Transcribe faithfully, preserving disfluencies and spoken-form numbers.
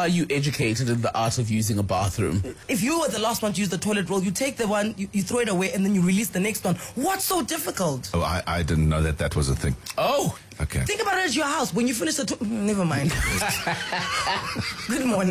are you educated in the art of using a bathroom? If you were the last one to use the toilet roll, you take the one, you, you throw it away, and then you release the next one. What's so difficult? Oh, I, I didn't know that that was a thing. Oh. Okay. Think about it at your house. When you finish the... To- Never mind. Good morning.